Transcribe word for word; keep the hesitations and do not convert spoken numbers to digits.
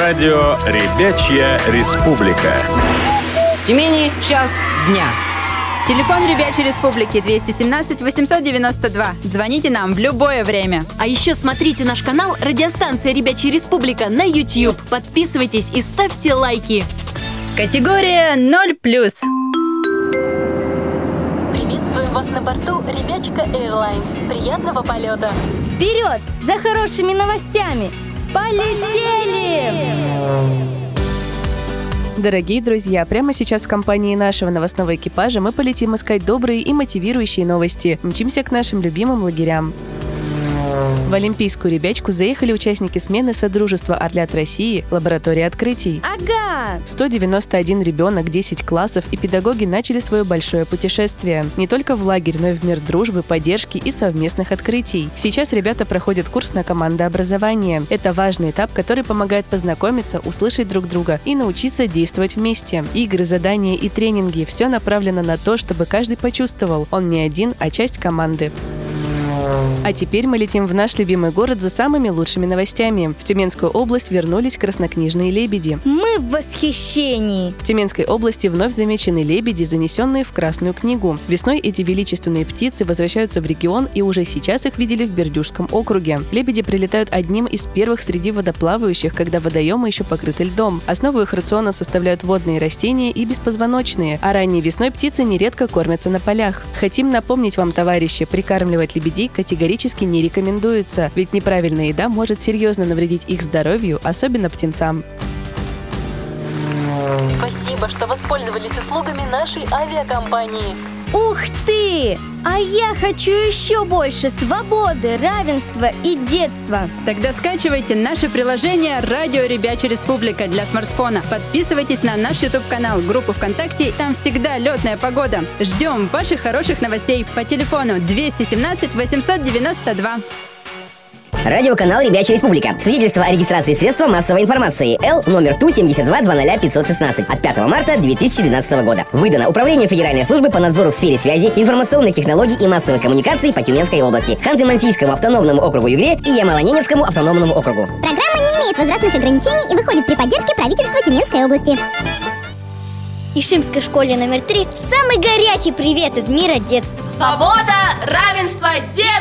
Радио «Ребячья республика». В Тюмени час дня. Телефон Ребячей Республики двести семнадцать восемьсот девяносто два. Звоните нам в любое время. А еще смотрите наш канал «Радиостанция Ребячая Республика» на YouTube. Подписывайтесь и ставьте лайки. Категория ноль плюс. Приветствуем вас на борту Ребячка Airlines. Приятного полета. Вперед! За хорошими новостями! Полетели! Дорогие друзья, прямо сейчас в компании нашего новостного экипажа мы полетим искать добрые и мотивирующие новости. Мчимся к нашим любимым лагерям. В Олимпийскую ребячку заехали участники смены Содружества «Орлят России», лаборатории открытий. Ага! сто девяносто один ребенок, десять классов и педагоги начали свое большое путешествие. Не только в лагерь, но и в мир дружбы, поддержки и совместных открытий. Сейчас ребята проходят курс на командообразование. Это важный этап, который помогает познакомиться, услышать друг друга и научиться действовать вместе. Игры, задания и тренинги – все направлено на то, чтобы каждый почувствовал, он не один, а часть команды. А теперь мы летим в наш любимый город за самыми лучшими новостями. В Тюменскую область вернулись краснокнижные лебеди. Мы в восхищении! В Тюменской области вновь замечены лебеди, занесенные в Красную книгу. Весной эти величественные птицы возвращаются в регион, и уже сейчас их видели в Бердюжском округе. Лебеди прилетают одним из первых среди водоплавающих, когда водоемы еще покрыты льдом. Основу их рациона составляют водные растения и беспозвоночные, а ранней весной птицы нередко кормятся на полях. Хотим напомнить вам, товарищи, прикармливать лебедей категорически не рекомендуется, ведь неправильная еда может серьезно навредить их здоровью, особенно птенцам. Спасибо, что воспользовались услугами нашей авиакомпании. Ух ты! А я хочу еще больше свободы, равенства и детства. Тогда скачивайте наше приложение «Радио Ребячая Республика» для смартфона. Подписывайтесь на наш YouTube-канал, группу ВКонтакте. Там всегда летная погода. Ждем ваших хороших новостей по телефону двести семнадцать восемьсот девяносто два. Радиоканал «Ребячая Республика». Свидетельство о регистрации средства массовой информации. Л номер Ту семьдесят два двадцать пятьсот шестнадцать от пятого марта две тысячи двенадцатого года. Выдано Управлению Федеральной службы по надзору в сфере связи, информационных технологий и массовых коммуникаций по Тюменской области, Ханты-Мансийскому автономному округу Югре и Ямало-Ненецкому автономному округу. Программа не имеет возрастных ограничений и выходит при поддержке правительства Тюменской области. Ишимской школе номер три самый горячий привет из мира детства. Свобода, равенство, детство!